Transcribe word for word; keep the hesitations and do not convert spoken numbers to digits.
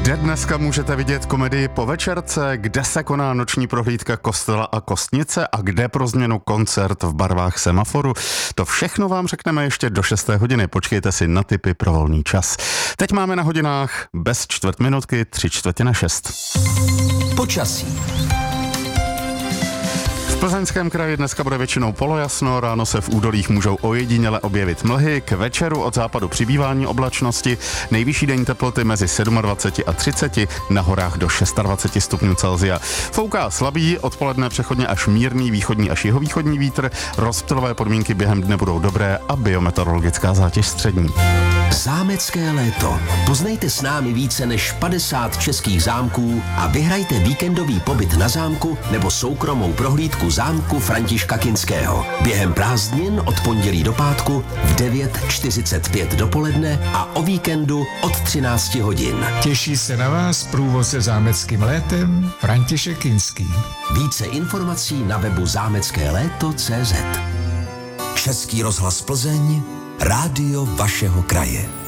Kde dneska můžete vidět komedii Po večerce, kde se koná noční prohlídka Kostela a Kostnice a kde pro změnu koncert v barvách Semaforu. To všechno vám řekneme ještě do šesté hodiny. Počkejte si na tipy pro volný čas. Teď máme na hodinách bez čtvrt minutky tři čtvrtě na šest. Počasí. V Plzeňském kraji dneska bude většinou polojasno, ráno se v údolích můžou ojediněle objevit mlhy, k večeru od západu přibývání oblačnosti, nejvyšší denní teploty mezi dvacet sedm a třicet, na horách do dvacet šest stupňů Celsia. Fouká slabý, odpoledne přechodně až mírný východní až jihovýchodní vítr, rozptylové podmínky během dne budou dobré a biometeorologická zátěž střední. Zámecké léto. Poznejte s námi více než padesát českých zámků a vyhrajte víkendový pobyt na zámku nebo soukromou prohlídku zámku Františka Kinského. Během prázdnin od pondělí do pátku v devět čtyřicet pět dopoledne a o víkendu od třináct hodin. Těší se na vás průvodce zámeckým létem František Kinský. Více informací na webu zámecké léto tečka cé zet. Český rozhlas Plzeň, rádio vašeho kraje.